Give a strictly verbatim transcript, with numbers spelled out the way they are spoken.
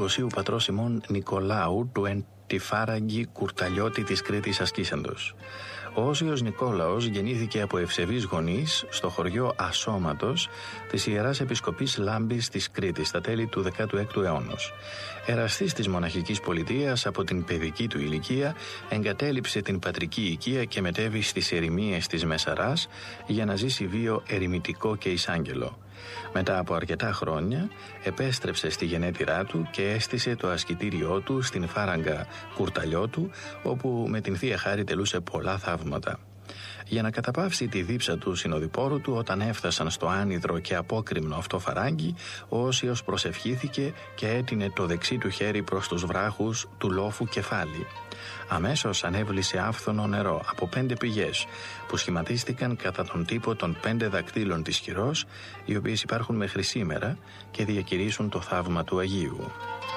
Οσίου πατρός ημών Νικολάου του εν τη φάραγγι Κουρταλιώτη της Κρήτης ασκήσαντος. Ο Όσιος Νικόλαος γεννήθηκε από ευσεβείς γονείς στο χωριό Ασώματος της Ιεράς Επισκοπής Λάμπης της Κρήτης στα τέλη του δέκατου έκτου αιώνος. Εραστής της μοναχικής πολιτείας από την παιδική του ηλικία, εγκατέλειψε την πατρική οικία και μετέβη στις ερημίες της Μεσαράς για να ζήσει βίο ερημητικό και εισάγγελο. Μετά από αρκετά χρόνια επέστρεψε στη γενέτειρά του και έστησε το ασκητήριό του στην φάραγγα Κουρταλιώτου, όπου με την Θεία Χάρη τελούσε πολλά θαύματα. Για να καταπαύσει τη δίψα του συνοδοιπόρου του, όταν έφτασαν στο άνυδρο και απόκρημνο αυτό φαράγγι, ο Όσιος προσευχήθηκε και έτεινε το δεξί του χέρι προς τους βράχους του λόφου κεφάλι. Αμέσως ανέβλησε άφθονο νερό από πέντε πηγές που σχηματίστηκαν κατά τον τύπο των πέντε δακτύλων της χειρός, οι οποίες υπάρχουν μέχρι σήμερα και διακηρύσσουν το θαύμα του Αγίου.